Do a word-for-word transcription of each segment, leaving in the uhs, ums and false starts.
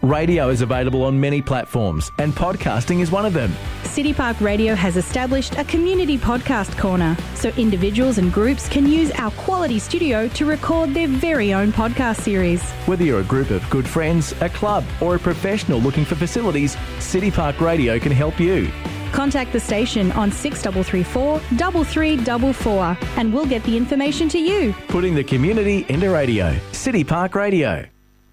Radio is available on many platforms, and podcasting is one of them. City Park Radio has established a community podcast corner, so individuals and groups can use our quality studio to record their very own podcast series. Whether you're a group of good friends, a club, or a professional looking for facilities, City Park Radio can help you. Contact the station on six three three four, three three four four and we'll get the information to you. Putting the community into radio. City Park Radio.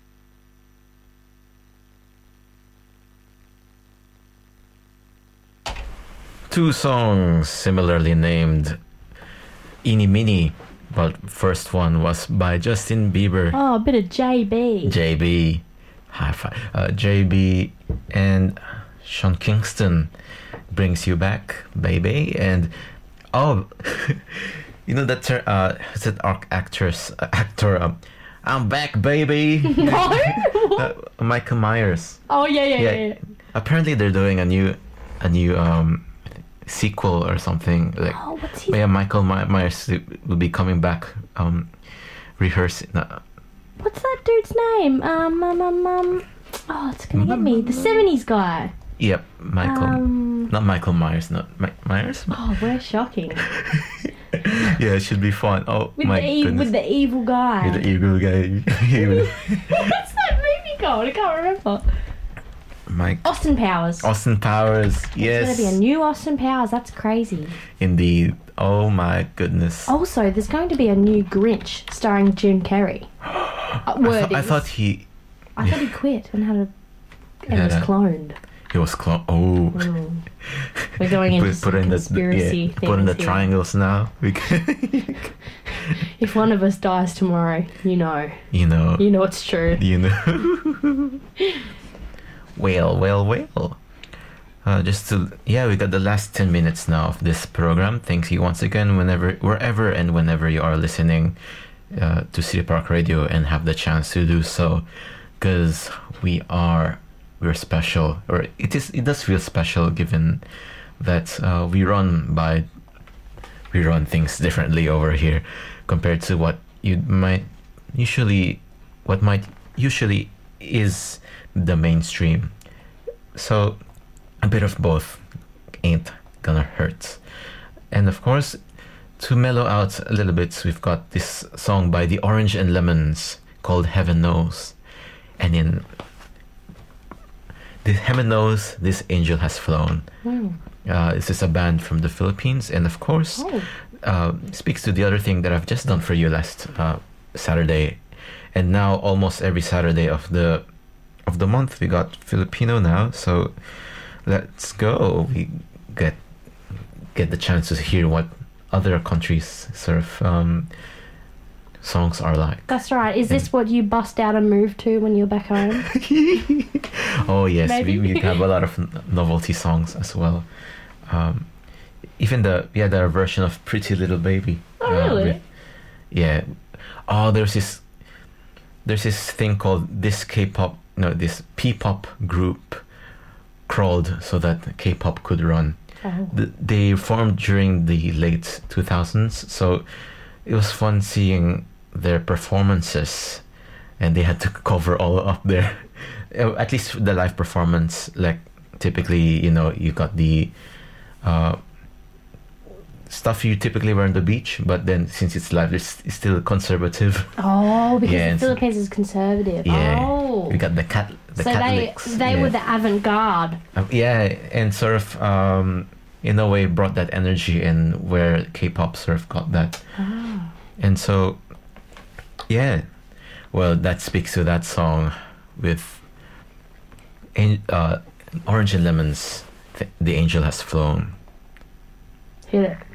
Two songs similarly named Eeny Meeny, but first one was by Justin Bieber. Oh, a bit of J B. J B. High five. Uh, J B and Sean Kingston, Brings You Back, Baby. And oh, you know that ter- uh, is it arc actress uh, actor? Um, I'm back, baby. No. uh, Michael Myers. Oh yeah, yeah, yeah, Yeah. yeah. Apparently, they're doing a new, a new um, sequel or something. Like, Oh, what's his? yeah, Michael My- Myers will be coming back, um, rehearsing. Uh, What's that dude's name? Um, um, um, um. Oh, it's gonna get me. The seventies guy. yep, Michael. Um. Not Michael Myers. Not Mi- Myers. Oh, we're shocking. Yeah, it should be fun. Oh With my the e- goodness. with the evil guy. With the evil guy. What's that movie called? I can't remember. Mike. Austin Powers. Austin Powers. There's Yes. gonna be a new Austin Powers. That's crazy. Indeed. Oh my goodness. Also, there's going to be a new Grinch starring Jim Carrey. Uh, I, word thought, I is- thought he I thought he quit and had a and Yeah, was that- cloned. he was close. Oh. Mm. We're going into Put, some put in the conspiracy yeah, put in the things here. triangles now. We can, If one of us dies tomorrow, you know, you know. you know it's true. You know. well, well, well. Uh, just to yeah, we got the last ten minutes now of this program. Thank you once again, whenever, wherever, and whenever you are listening uh, to City Park Radio and have the chance to do so, because we are we're special, or it is it does feel special given that uh, we run by we run things differently over here compared to what you might usually what might usually is the mainstream. So a bit of both ain't gonna hurt. And of course, to mellow out a little bit, we've got this song by the Orange and Lemons called Heaven Knows. And in the Heaven Knows, This Angel Has Flown. Mm. Uh, this is a band from the Philippines, and of course, Oh. uh, speaks to the other thing that I've just done for you last uh, Saturday, and now almost every Saturday of the of the month we got Filipino now. So let's go. We get get the chance to hear what other countries' sort of um, songs are like. That's right. Is this what you bust out and move to when you're back home? Oh yes, Maybe. we, we have a lot of n- novelty songs as well. Um, even the yeah the version of Pretty Little Baby. Oh, really? with- yeah. Oh, there's this there's this thing called this K-pop no this P-pop group crawled so that K-pop could run. Oh. Th- They formed during the late two thousands, so it was fun seeing their performances, and they had to cover all up their uh, at least the live performance. Like typically, you know, you got the uh, stuff you typically wear on the beach, but then since it's live, it's, it's still conservative. Oh, because Yeah, the it's- Philippines is conservative. Yeah, Oh. we got the cat the so they Catholics. they yeah. were the avant-garde. Um, yeah, and sort of um, in a way brought that energy in where K-pop sort of got that. Ah. And so, yeah, well, that speaks to that song with An- uh, Orange and Lemons, Th- The Angel Has Flown. Hear it.